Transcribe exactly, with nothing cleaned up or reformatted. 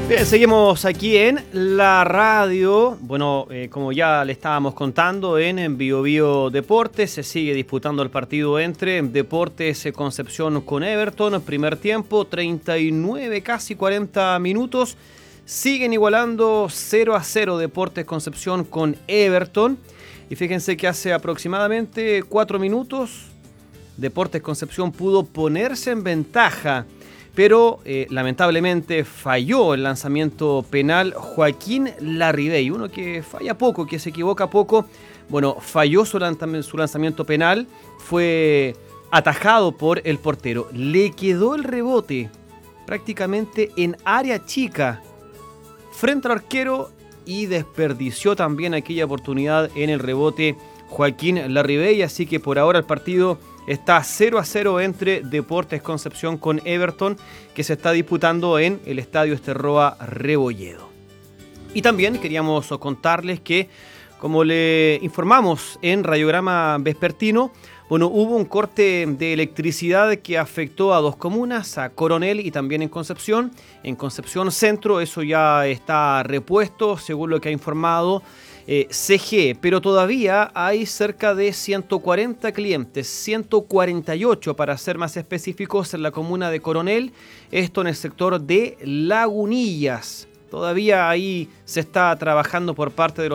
Bien, seguimos aquí en la radio. Bueno, eh, como ya le estábamos contando, en, en Bio Bio Deportes se sigue disputando el partido entre Deportes Concepción con Everton. Primer tiempo, treinta y nueve, casi cuarenta minutos. Siguen igualando cero a cero Deportes Concepción con Everton. Y fíjense que hace aproximadamente cuatro minutos Deportes Concepción pudo ponerse en ventaja, pero eh, lamentablemente falló el lanzamiento penal Joaquín Larribey, uno que falla poco, que se equivoca poco. Bueno, falló su, lanzam- su lanzamiento penal, fue atajado por el portero. Le quedó el rebote prácticamente en área chica frente al arquero y desperdició también aquella oportunidad en el rebote Joaquín Larribey. Así que por ahora el partido está cero a cero entre Deportes Concepción con Everton, que se está disputando en el Estadio Esterroa Rebolledo. Y también queríamos contarles que, como le informamos en Radiograma Vespertino, bueno, hubo un corte de electricidad que afectó a dos comunas, a Coronel y también en Concepción. En Concepción Centro eso ya está repuesto, según lo que ha informado Eh, C G, pero todavía hay cerca de ciento cuarenta clientes, ciento cuarenta y ocho para ser más específicos, en la comuna de Coronel, esto en el sector de Lagunillas. Todavía ahí se está trabajando por parte de los